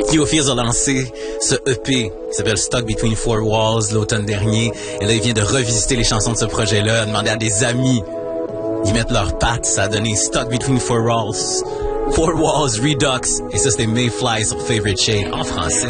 Theophilus a lancé ce EP qui s'appelle Stuck Between Four Walls l'automne dernier. Et là, il vient de revisiter les chansons de ce projet-là, a demandé à des amis d'y mettre leurs pattes. Ça a donné Stuck Between Four Walls. Four Walls Redux. Et ça, c'était Mayfly sur Favorite Shade en français.